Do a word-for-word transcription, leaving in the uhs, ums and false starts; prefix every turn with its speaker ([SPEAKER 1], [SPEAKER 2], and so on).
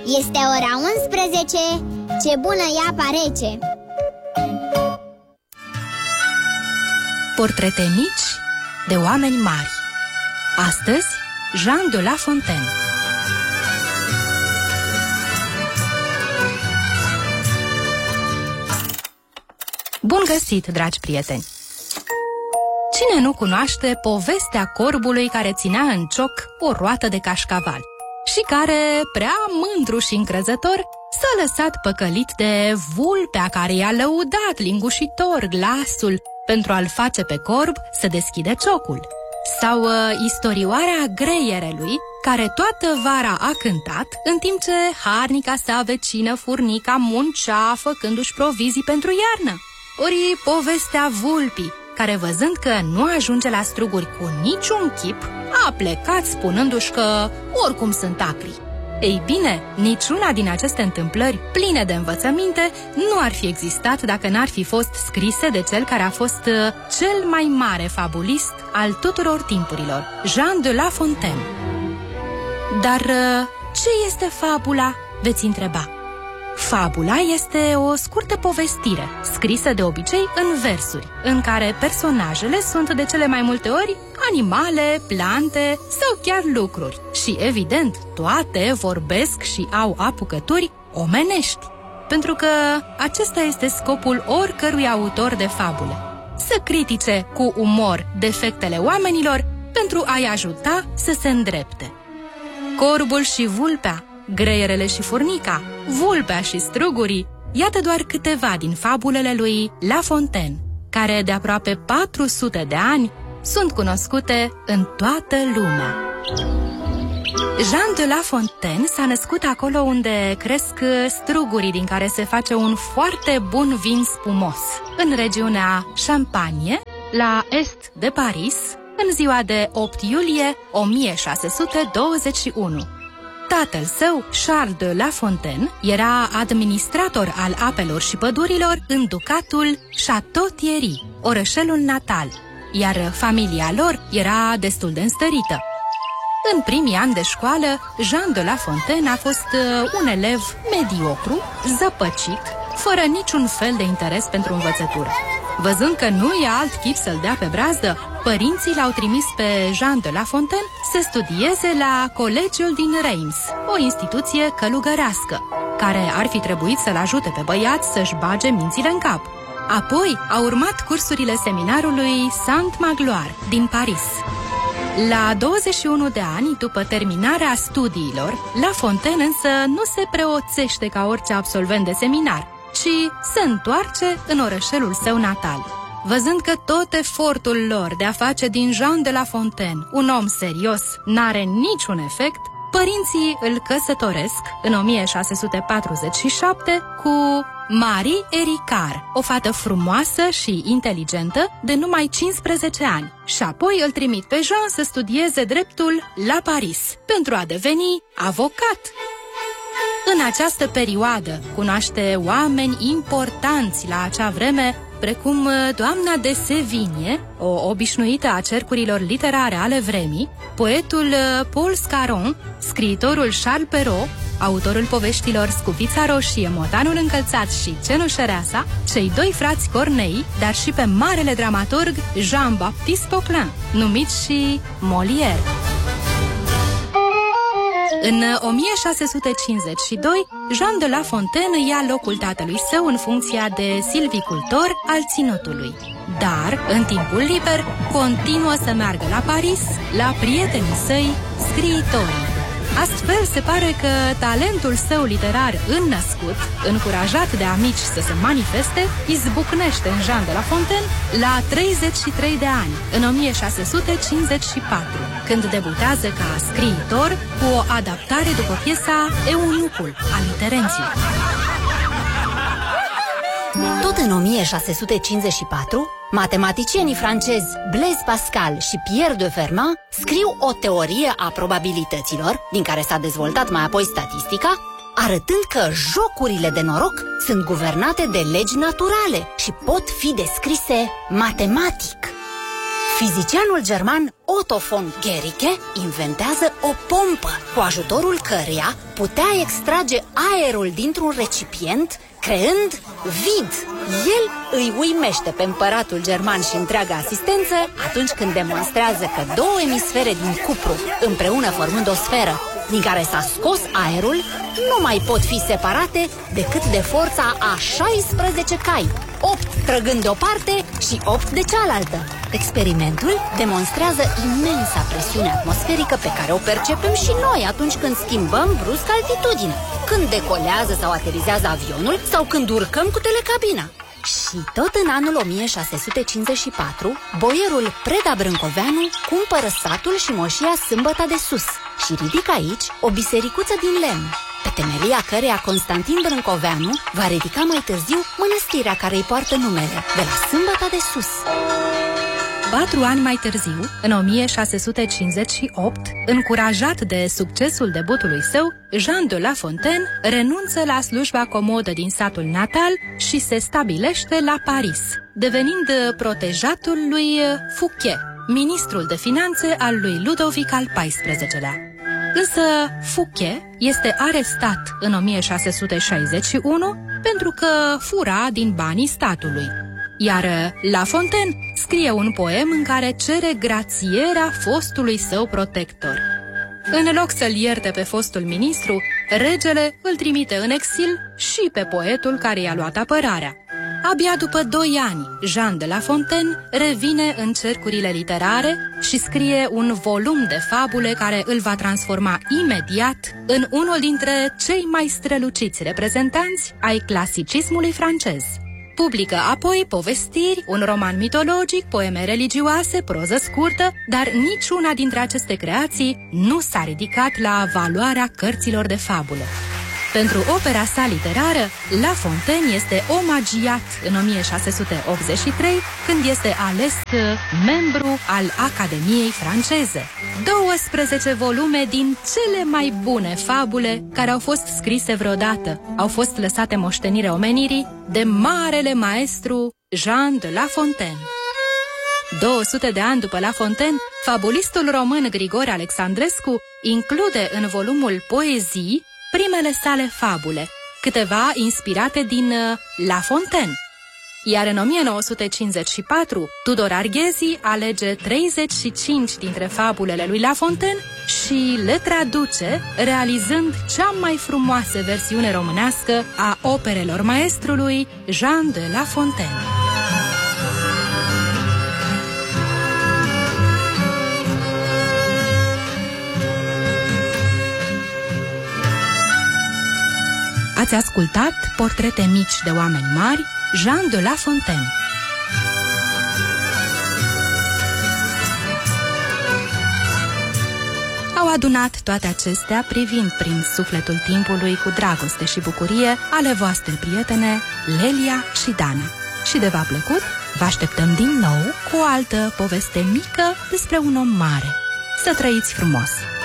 [SPEAKER 1] Este ora unsprezece. Ce bună e apa rece!
[SPEAKER 2] Portrete mici de oameni mari. Astăzi, Jean de La Fontaine. Bun găsit, dragi prieteni! Cine nu cunoaște povestea corbului care ținea în cioc o roată de cașcaval și care, prea mândru și încrezător, s-a lăsat păcălit de vulpea care i-a lăudat lingușitor glasul pentru a-l face pe corb să deschide ciocul? Sau uh, istorioarea greierelui, care toată vara a cântat, în timp ce harnica sa vecină furnica muncea făcându-și provizii pentru iarnă? Ori povestea vulpii, care văzând că nu ajunge la struguri cu niciun chip, a plecat spunându-și că oricum sunt acri. Ei bine, niciuna din aceste întâmplări pline de învățăminte nu ar fi existat dacă n-ar fi fost scrise de cel care a fost uh, cel mai mare fabulist al tuturor timpurilor, Jean de La Fontaine. Dar uh, ce este fabula, veți întreba? Fabula este o scurtă povestire, scrisă de obicei în versuri, în care personajele sunt de cele mai multe ori animale, plante sau chiar lucruri. Și, evident, toate vorbesc și au apucături omenești, pentru că acesta este scopul oricărui autor de fabule: să critice cu umor defectele oamenilor pentru a-i ajuta să se îndrepte. Corbul și vulpea, greierele și furnica, vulpea și strugurii, iată doar câteva din fabulele lui La Fontaine, care de aproape patru sute de ani sunt cunoscute în toată lumea. Jean de La Fontaine s-a născut acolo unde cresc strugurii din care se face un foarte bun vin spumos, în regiunea Champagne, la est de Paris, în ziua de opt iulie o mie șase sute douăzeci și unu. Tatăl său, Charles de La Fontaine, era administrator al apelor și pădurilor în ducatul Château-Thierry, orășelul natal, iar familia lor era destul de înstărită. În primii ani de școală, Jean de La Fontaine a fost uh, un elev mediocru, zăpăcit, fără niciun fel de interes pentru învățătură. Văzând că nu e alt chip să-l dea pe brazdă, părinții l-au trimis pe Jean de La Fontaine să studieze la colegiul din Reims, o instituție călugărească, care ar fi trebuit să-l ajute pe băiat să-și bage mințile în cap. Apoi a urmat cursurile seminarului Saint-Magloire din Paris. La douăzeci și unu de ani, după terminarea studiilor, La Fontaine însă nu se preoțește ca orice absolvent de seminar, ci se întoarce în orășelul său natal. Văzând că tot efortul lor de a face din Jean de La Fontaine un om serios n-are niciun efect, părinții îl căsătoresc în o mie șase sute patruzeci și șapte cu Marie Ericard, o fată frumoasă și inteligentă de numai cincisprezece ani, și apoi îl trimit pe Jean să studieze dreptul la Paris pentru a deveni avocat. În această perioadă cunoaște oameni importanți la acea vreme, precum doamna de Sévigné, o obișnuită a cercurilor literare ale vremii, poetul Paul Scarron, scriitorul Charles Perrault, autorul poveștilor Scufița Roșie, Motanul Încălțat și Cenușăreasa, cei doi frați Corneille, dar și pe marele dramaturg Jean-Baptiste Poquelin, numit și Molière. În o mie șase sute cincizeci și doi, Jean de La Fontaine ia locul tatălui său în funcția de silvicultor al ținutului. Dar, în timpul liber, continuă să meargă la Paris, la prietenii săi, scriitorii. Astfel, se pare că talentul său literar înnăscut, încurajat de amici să se manifeste, izbucnește în Jean de La Fontaine la treizeci și trei de ani, în o mie șase sute cincizeci și patru, când debutează ca scriitor cu o adaptare după piesa Eunucul al lui Terențiu.
[SPEAKER 3] Tot în o mie șase sute cincizeci și patru, matematicienii francezi Blaise Pascal și Pierre de Fermat scriu o teorie a probabilităților, din care s-a dezvoltat mai apoi statistica, arătând că jocurile de noroc sunt guvernate de legi naturale și pot fi descrise matematic. Fizicianul german Otto von Guericke inventează o pompă, cu ajutorul căreia putea extrage aerul dintr-un recipient, creând vid. El îi uimește pe împăratul german și întreaga asistență atunci când demonstrează că două emisfere din cupru, împreună formând o sferă din care s-a scos aerul, nu mai pot fi separate decât de forța a șaisprezece cai, opt trăgând de o parte și opt de cealaltă. Experimentul demonstrează imensa presiune atmosferică pe care o percepem și noi atunci când schimbăm brusc altitudine, când decolează sau aterizează avionul sau când urcăm cu telecabina. Și tot în anul o mie șase sute cincizeci și patru, boierul Preda Brâncoveanu cumpără satul și moșia Sâmbăta de Sus și ridică aici o bisericuță din lemn, pe temelia căreia Constantin Brâncoveanu va ridica mai târziu mănăstirea care îi poartă numele, de la Sâmbăta de Sus.
[SPEAKER 2] Patru ani mai târziu, în o mie șase sute cincizeci și opt, încurajat de succesul debutului său, Jean de La Fontaine renunță la slujba comodă din satul natal și se stabilește la Paris, devenind protejatul lui Fouquet, ministrul de finanțe al lui Ludovic al paisprezecelea. Însă Fouquet este arestat în o mie șase sute șaizeci și unu pentru că fura din banii statului. Iar La Fontaine scrie un poem în care cere grațierea fostului său protector. În loc să-l ierte pe fostul ministru, regele îl trimite în exil și pe poetul care i-a luat apărarea. Abia după doi ani, Jean de La Fontaine revine în cercurile literare și scrie un volum de fabule care îl va transforma imediat în unul dintre cei mai străluciți reprezentanți ai clasicismului francez. Publică apoi povestiri, un roman mitologic, poeme religioase, proză scurtă, dar niciuna dintre aceste creații nu s-a ridicat la valoarea cărților de fabulă. Pentru opera sa literară, La Fontaine este omagiat în o mie șase sute optzeci și trei, când este ales membru al Academiei franceze. douăsprezece volume din cele mai bune fabule care au fost scrise vreodată au fost lăsate moștenire omenirii de marele maestru Jean de La Fontaine. două sute de ani după La Fontaine, fabulistul român Grigore Alexandrescu include în volumul Poezii primele sale fabule, câteva inspirate din La Fontaine. Iar în o mie nouă sute cincizeci și patru, Tudor Arghezi alege treizeci și cinci dintre fabulele lui La Fontaine și le traduce, realizând cea mai frumoasă versiune românească a operelor maestrului Jean de La Fontaine. Ați ascultat Portrete mici de oameni mari, Jean de La Fontaine. Au adunat toate acestea privind prin sufletul timpului cu dragoste și bucurie ale voastre prietene Lelia și Dana. Și de v-a plăcut, vă așteptăm din nou cu o altă poveste mică despre un om mare. Să trăiți frumos!